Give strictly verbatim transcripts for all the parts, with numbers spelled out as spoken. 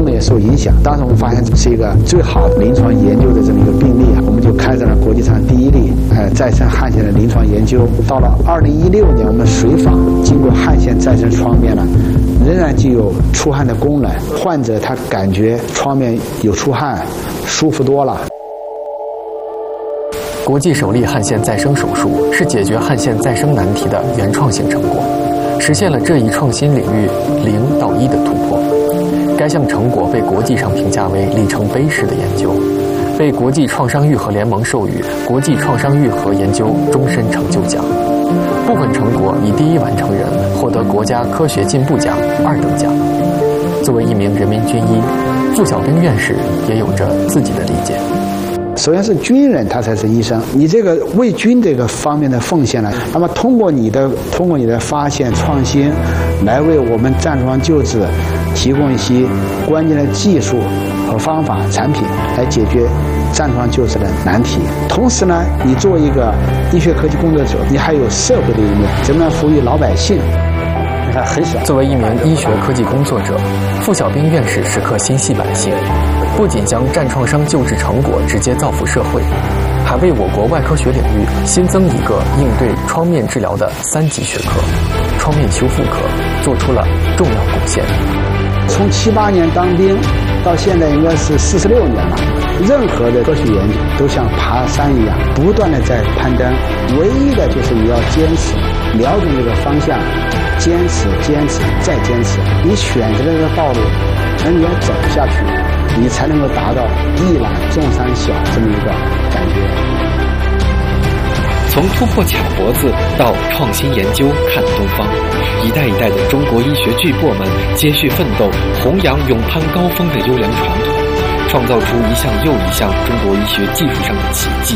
功能也受影响。当时我们发现这是一个最好的临床研究的这么一个病例啊，我们就开展了国际上第一例呃再生汗腺的临床研究。到了二零一六年，我们随访经过汗腺再生创面呢，仍然具有出汗的功能，患者他感觉创面有出汗，舒服多了。 国际首例汗腺再生手术是解决汗腺再生难题的原创性成果，实现了这一创新领域零到一的突破。该项成果被国际上评价为里程碑式的研究，被国际创伤愈合联盟授予国际创伤愈合研究终身成就奖。部分成果以第一完成人获得国家科学进步奖二等奖。作为一名人民军医，傅小兵院士也有着自己的理解。 首先是军人，他才是医生。你这个为军这个方面的奉献呢，那么通过你的通过你的发现创新，来为我们站桩救治提供一些关键的技术和方法、产品，来解决站桩救治的难题。同时呢，你作为一个医学科技工作者，你还有社会的一面，怎么样服务于老百姓？你看很小。 作为一名医学科技工作者，傅小兵院士时刻心系百姓。不仅将战创伤救治成果直接造福社会，还为我国外科学领域新增一个应对创面治疗的三级学科——创面修复科，做出了重要贡献。 从七八年当兵到现在应该是四十六年了，任何的科学研究都像爬山一样，不断的在攀登。唯一的就是你要坚持，瞄准这个方向，坚持、坚持再坚持。你选择了这个道路，而你要走下去，你才能够达到一览众山小这么一个感觉。 从突破卡脖子到创新研究看东方，一代一代的中国医学巨擘们接续奋斗，弘扬勇攀高峰的优良传统，创造出一项又一项中国医学技术上的奇迹。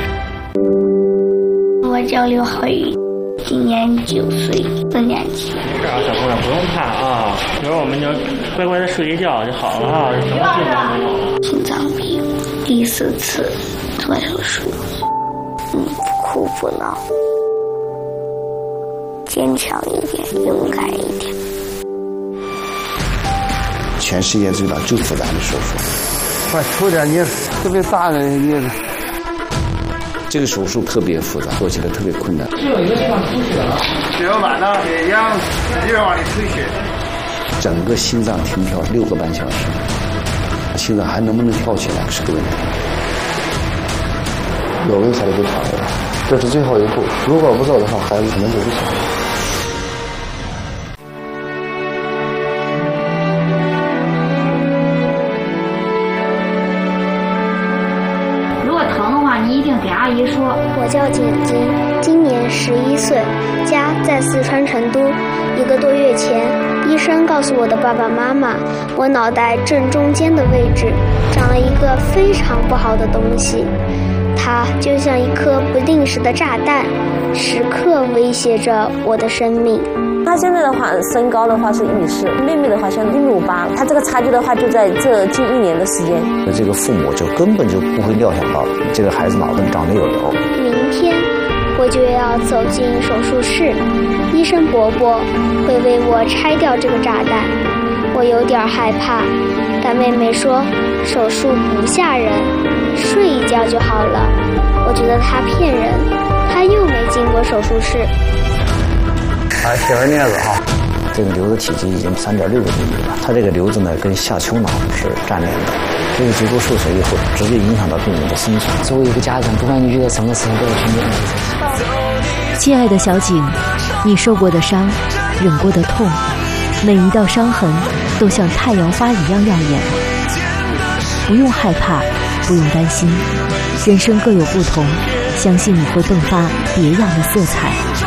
我叫刘浩宇，今年九岁，四年级。 这样小朋友不用怕啊，一会儿我们就乖乖的睡一觉就好了啊，什么病都没有。 心脏病，第四次做手术，嗯，不哭不闹，坚强一点，勇敢一点。 全世界知道最复杂的手术， 快抽点你特别大的叶子。 这个手术特别复杂，做起来特别困难。 只有一个地方出血了，只有把那血样使劲往里推血， 整个心脏停跳六个半小时，心脏还能不能跳起来是个问题。有为才能够跳回来，这是最后一步。如果不做的话，孩子可能就不行。 你一定给阿姨说。 我叫简晶，今年十一岁，家在四川成都。一个多月前，医生告诉我的爸爸妈妈，我脑袋正中间的位置长了一个非常不好的东西，它就像一颗不定时的炸弹，时刻威胁着我的生命。 他现在的话，身高的话是一米四，妹妹的话像一米五八，他这个差距的话就在这近一年的时间。 这个父母就根本就不会料想到这个孩子脑子长得有瘤。 明天我就要走进手术室，医生伯伯会为我拆掉这个炸弹。我有点害怕，但妹妹说手术不吓人，睡一觉就好了。我觉得她骗人，她又没进过手术室。 哎，写完镊子哈，这个瘤子体积已经三点六个厘米了。它这个瘤子呢，跟下丘脑是粘连的。这个结构受损以后，直接影响到病人的生存。作为一个家长，不管你遇到什么事情，都要全力以赴。 亲爱的小景，你受过的伤，忍过的痛，每一道伤痕都像太阳花一样耀眼。不用害怕，不用担心，人生各有不同，相信你会迸发别样的色彩。